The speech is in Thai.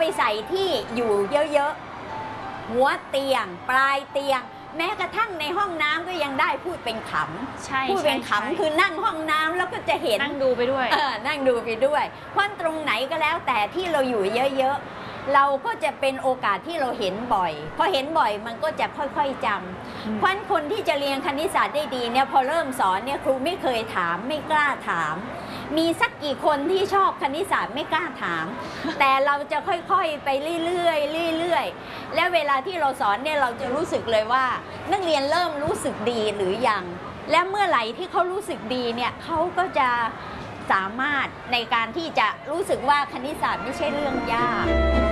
ไปใส่ที่อยู่เยอะๆหัวเตียงปลายเตียงแม้กระทั่งในห้องน้ำก็ยังได้พูดเป็นขำพูดเป็นขำคือนั่งห้องน้ำแล้วก็จะเห็นนั่งดูไปด้วยนั่งดูไปด้วยเพราะตรงไหนก็แล้วแต่ที่เราอยู่เยอะๆเราก็จะเป็นโอกาสที่เราเห็นบ่อยพอเห็นบ่อยมันก็จะค่อยๆจำเพราะคนที่จะเรียนคณิตศาสตร์ได้ดีเนี่ยพอเริ่มสอนเนี่ยครูไม่เคยถามไม่กล้าถามมีสักกี่คนที่ชอบคณิตศาสตร์ไม่กล้าถามแต่เราจะค่อยๆไปเรื่อยๆและเวลาที่เราสอนเนี่ยเราจะรู้สึกเลยว่านักเรียนเริ่มรู้สึกดีหรือยังและเมื่อไหร่ที่เขารู้สึกดีเนี่ยเขาก็จะสามารถในการที่จะรู้สึกว่าคณิตศาสตร์ไม่ใช่เรื่องยาก